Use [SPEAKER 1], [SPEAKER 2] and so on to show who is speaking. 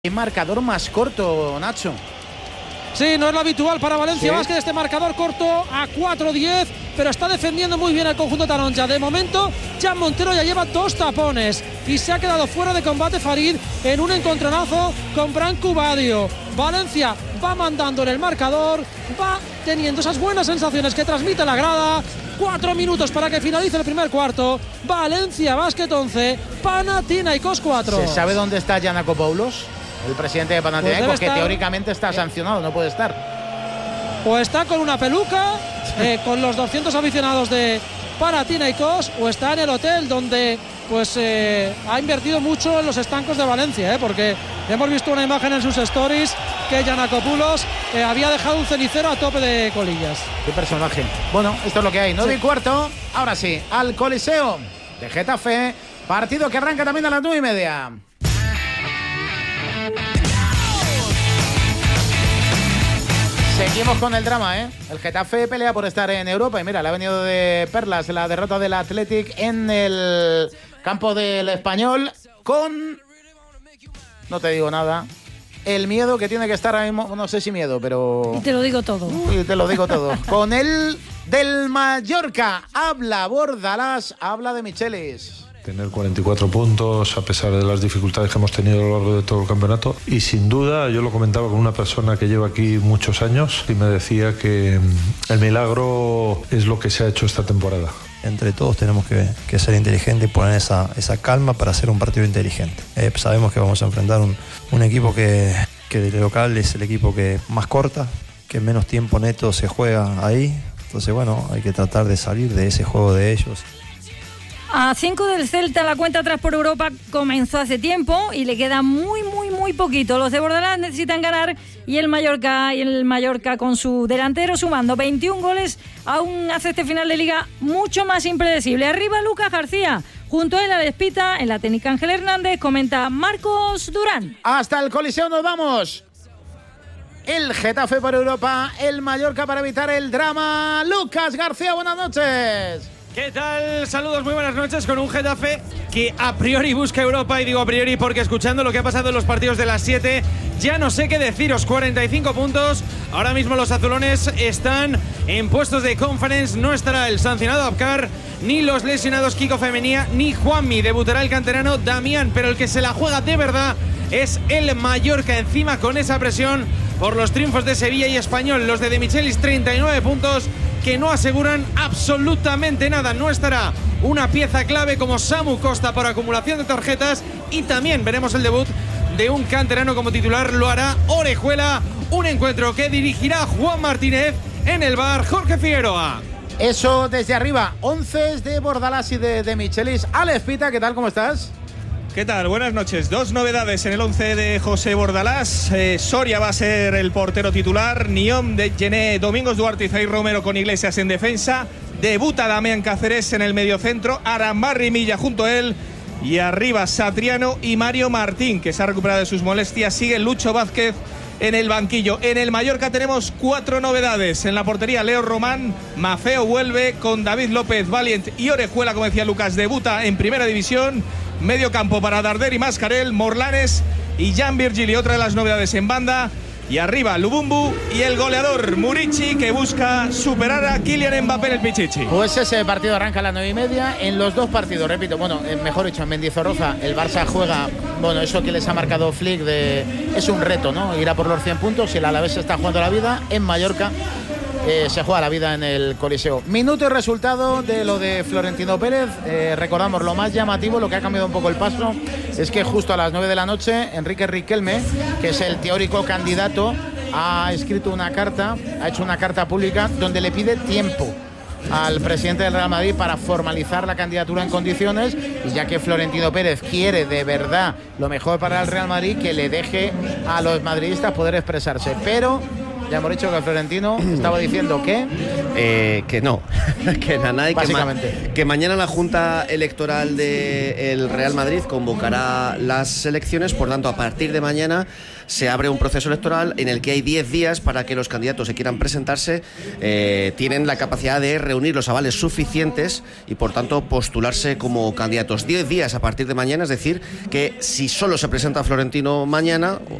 [SPEAKER 1] Marcador más corto, Nacho.
[SPEAKER 2] Sí, no es lo habitual para Valencia Basket, este marcador corto a 4-10, pero está defendiendo muy bien el conjunto taronja. De momento, Jan Montero ya lleva 2 tapones y se ha quedado fuera de combate Farid en un encontronazo con Branco Badio. Valencia va mandando en el marcador, va teniendo esas buenas sensaciones que transmite la grada. 4 minutos para que finalice el primer cuarto. Valencia Basket 11, Panathinaikos 4.
[SPEAKER 1] ¿Se sabe dónde está Giannakopoulos? El presidente de Panathinaikos, pues que teóricamente está sancionado, no puede estar.
[SPEAKER 2] O está con una peluca, con los 200 aficionados de Panathinaikos, o está en el hotel donde pues ha invertido mucho en los estancos de Valencia, porque hemos visto una imagen en sus stories que Giannakopoulos había dejado un cenicero a tope de colillas.
[SPEAKER 1] Qué personaje. Bueno, esto es lo que hay. 9:15, ahora sí, al Coliseo de Getafe, partido que arranca también a las 9:30. Seguimos con el drama, El Getafe pelea por estar en Europa y mira, le ha venido de perlas la derrota del Athletic en el campo del Español con, no te digo nada, el miedo que tiene que estar ahora mismo, no sé si miedo, pero...
[SPEAKER 3] Y te lo digo todo.
[SPEAKER 1] Uy, te lo digo todo. Con el del Mallorca, habla Bordalás, habla de Michelis.
[SPEAKER 4] Tener 44 puntos a pesar de las dificultades que hemos tenido a lo largo de todo el campeonato, y sin duda yo lo comentaba con una persona que lleva aquí muchos años y me decía que el milagro es lo que se ha hecho esta temporada.
[SPEAKER 5] Entre todos tenemos que ser inteligentes y poner esa calma para hacer un partido inteligente. Sabemos que vamos a enfrentar un equipo que de local es el equipo que más corta, que menos tiempo neto se juega ahí. Entonces bueno, hay que tratar de salir de ese juego de ellos.
[SPEAKER 3] A 5 del Celta, la cuenta atrás por Europa comenzó hace tiempo y le queda muy poquito. Los de Bordalás necesitan ganar y el Mallorca con su delantero sumando 21 goles aún hace este final de liga mucho más impredecible. Arriba Lucas García, junto a él a la espita en la técnica Ángel Hernández, comenta Marcos Durán.
[SPEAKER 1] Hasta el Coliseo nos vamos. El Getafe por Europa, el Mallorca para evitar el drama. Lucas García, buenas noches.
[SPEAKER 6] ¿Qué tal? Saludos, muy buenas noches, con un Getafe que a priori busca Europa, y digo a priori porque escuchando lo que ha pasado en los partidos de las 7 ya no sé qué deciros. 45 puntos, ahora mismo los azulones están en puestos de Conference, no estará el sancionado Abkar, ni los lesionados Kiko Femenía, ni Juanmi, debutará el canterano Damián, pero el que se la juega de verdad es el Mallorca, encima con esa presión por los triunfos de Sevilla y Español. Los de Michelis, 39 puntos que no aseguran absolutamente nada. No estará una pieza clave como Samu Costa por acumulación de tarjetas, y también veremos el debut de un canterano como titular, lo hará Orejuela, un encuentro que dirigirá Juan Martínez en el bar Jorge Figueroa.
[SPEAKER 1] Eso desde arriba, 11 de Bordalás y de Michelis. Alex Pita, ¿qué tal? ¿Cómo estás?
[SPEAKER 7] ¿Qué tal? Buenas noches. 2 novedades en el 11 de José Bordalás. Soria va a ser el portero titular. Niom de Gené, Domingos Duarte y Zair Romero con Iglesias en defensa. Debuta Damián Cáceres en el mediocentro. Arambarri Milla junto a él. Y arriba Satriano y Mario Martín, que se ha recuperado de sus molestias. Sigue Lucho Vázquez en el banquillo. En el Mallorca tenemos 4 novedades. En la portería Leo Román. Mafeo vuelve con David López, Valiant y Orejuela, como decía Lucas. Debuta en primera división. Medio campo para Darder y Mascarel, Morlanes y Jan Virgili, otra de las novedades en banda. Y arriba Lubumbu y el goleador Murici, que busca superar a Kylian Mbappé en el Pichichi.
[SPEAKER 1] Pues ese partido arranca a las 9:30. En los 2 partidos, repito, mejor dicho, en Mendizorroza el Barça juega, eso que les ha marcado Flick, es un reto, ¿no? Ir a por los 100 puntos, y el Alavés está jugando la vida. En Mallorca se juega la vida en el Coliseo. Minuto y resultado de lo de Florentino Pérez. Recordamos, lo más llamativo, lo que ha cambiado un poco el paso, es que justo a las 9 de la noche Enrique Riquelme, que es el teórico candidato, ha escrito una carta, ha hecho una carta pública donde le pide tiempo al presidente del Real Madrid para formalizar la candidatura en condiciones, y ya que Florentino Pérez quiere de verdad lo mejor para el Real Madrid, que le deje a los madridistas poder expresarse. Pero Ya hemos dicho que Florentino estaba diciendo
[SPEAKER 8] que no, que nada, y
[SPEAKER 1] básicamente
[SPEAKER 8] que mañana la Junta Electoral del Real Madrid convocará las elecciones. Por tanto, a partir de mañana se abre un proceso electoral en el que hay 10 días para que los candidatos que quieran presentarse tienen la capacidad de reunir los avales suficientes y por tanto postularse como candidatos. 10 días a partir de mañana, es decir, que si solo se presenta Florentino mañana,